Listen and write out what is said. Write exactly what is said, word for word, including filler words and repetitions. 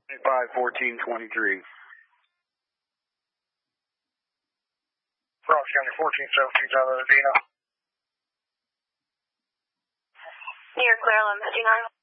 five fourteen twenty-three. Bronx County fourteen seventeen, Tyler Adina. Near Clear on fifty-nine.